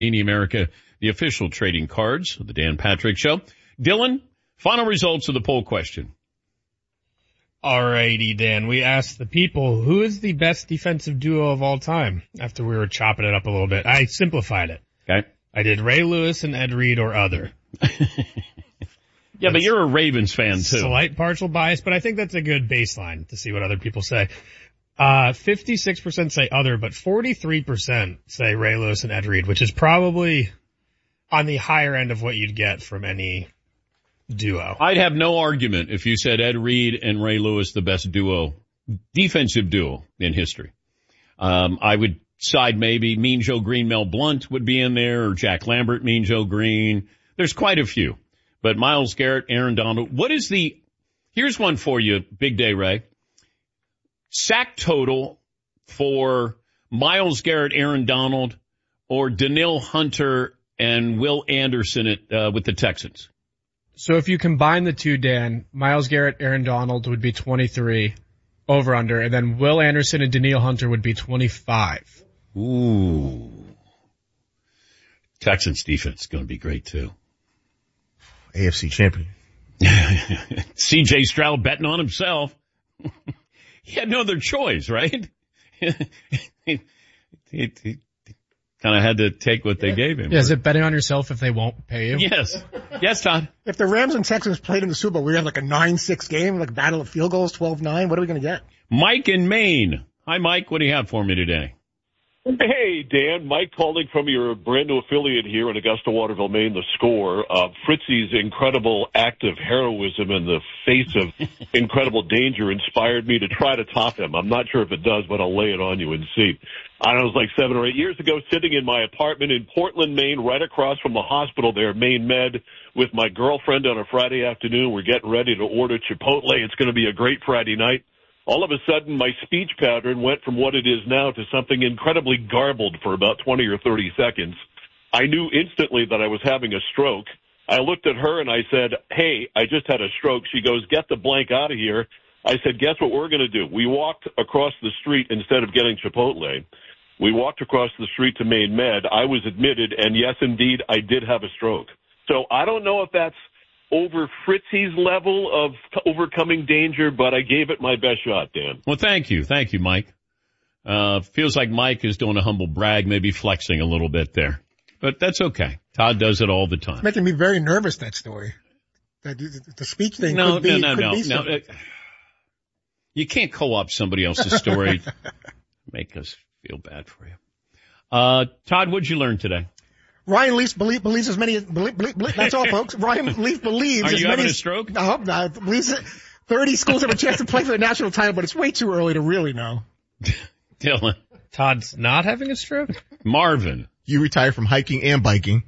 America, the official trading cards of the Dan Patrick Show. Dylan, final results of the poll question. Alrighty, Dan. We asked the people, who is the best defensive duo of all time? After we were chopping it up a little bit, I simplified it. Okay. I did Ray Lewis and Ed Reed or other. Yeah, but you're a Ravens fan too. Slight partial bias, but I think that's a good baseline to see what other people say. 56% say other, but 43% say Ray Lewis and Ed Reed, which is probably on the higher end of what you'd get from any duo. I'd have no argument if you said Ed Reed and Ray Lewis the best duo, defensive duo in history. I would side maybe Mean Joe Green, Mel Blount would be in there, or Jack Lambert, Mean Joe Green. There's quite a few. But Myles Garrett, Aaron Donald, here's one for you, Big Day Ray. Sack total for Myles Garrett, Aaron Donald, or Danielle Hunter and Will Anderson with the Texans. So if you combine the two, Dan, Myles Garrett, Aaron Donald would be 23 over under, and then Will Anderson and Danielle Hunter would be 25. Ooh. Texans defense is going to be great too. AFC champion. CJ Stroud betting on himself. He had no other choice, right? he kind of had to take what they gave him. Yeah, is it betting on yourself if they won't pay you? Yes. Yes, Todd. If the Rams and Texans played in the Super Bowl, we'd have like a 9-6 game, like battle of field goals, 12-9. What are we going to get? Mike in Maine. Hi, Mike. What do you have for me today? Hey, Dan. Mike calling from your brand new affiliate here in Augusta, Waterville, Maine, The Score. Fritzy's incredible act of heroism in the face of incredible danger inspired me to try to top him. I'm not sure if it does, but I'll lay it on you and see. I don't know, it was like 7 or 8 years ago, sitting in my apartment in Portland, Maine, right across from the hospital there, Maine Med, with my girlfriend on a Friday afternoon. We're getting ready to order Chipotle. It's going to be a great Friday night. All of a sudden, my speech pattern went from what it is now to something incredibly garbled for about 20 or 30 seconds. I knew instantly that I was having a stroke. I looked at her and I said, hey, I just had a stroke. She goes, get the blank out of here. I said, guess what we're going to do? We walked across the street instead of getting Chipotle. We walked across the street to Maine Med. I was admitted, and yes, indeed, I did have a stroke. So I don't know if that's over Fritzy's level of overcoming danger, but I gave it my best shot, Dan. Well, thank you. Thank you, Mike. Feels like Mike is doing a humble brag, maybe flexing a little bit there. But that's okay. Todd does it all the time. It's making me very nervous, that story. The speech thing could be No. You can't co-opt somebody else's story. Make us feel bad for you. Todd, what'd you learn today? Ryan Leaf believes as many, that's all, folks. Ryan Leaf believes Are as you many. having a stroke? I hope not. Believes 30 schools have a chance to play for the national title, but it's way too early to really know. Dylan. Todd's not having a stroke? Marvin. You retired from hiking and biking.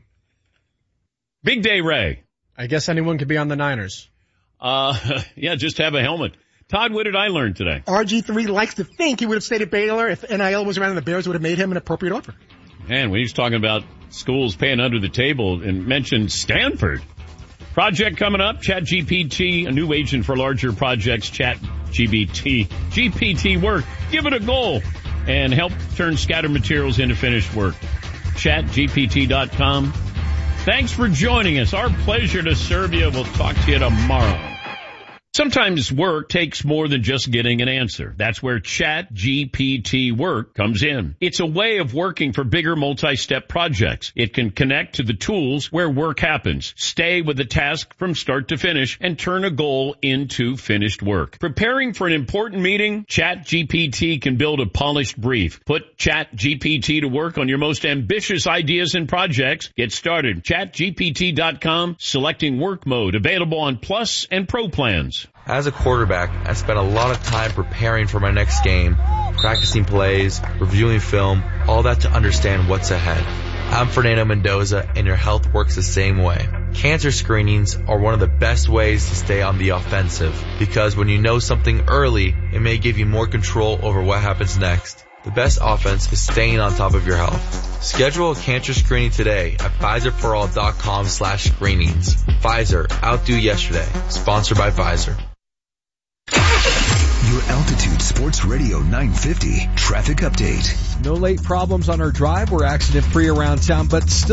Big Day Ray. I guess anyone could be on the Niners. Yeah, just have a helmet. Todd, what did I learn today? RG3 likes to think he would have stayed at Baylor if NIL was around and the Bears would have made him an appropriate offer. Man, when he was talking about schools paying under the table and mentioned Stanford. Project coming up, ChatGPT, a new agent for larger projects, ChatGPT. GPT work. Give it a goal and help turn scattered materials into finished work. ChatGPT.com. Thanks for joining us. Our pleasure to serve you. We'll talk to you tomorrow. Sometimes work takes more than just getting an answer. That's where ChatGPT work comes in. It's a way of working for bigger multi-step projects. It can connect to the tools where work happens, stay with the task from start to finish, and turn a goal into finished work. Preparing for an important meeting? ChatGPT can build a polished brief. Put ChatGPT to work on your most ambitious ideas and projects. Get started. ChatGPT.com, selecting work mode, available on Plus and Pro plans. As a quarterback, I spent a lot of time preparing for my next game, practicing plays, reviewing film, all that to understand what's ahead. I'm Fernando Mendoza, and your health works the same way. Cancer screenings are one of the best ways to stay on the offensive, because when you know something early, it may give you more control over what happens next. The best offense is staying on top of your health. Schedule a cancer screening today at Pfizerforall.com/screenings. Pfizer, outdo yesterday. Sponsored by Pfizer. Your Altitude Sports Radio 950 traffic update. No late problems on our drive. We're accident free around town, but still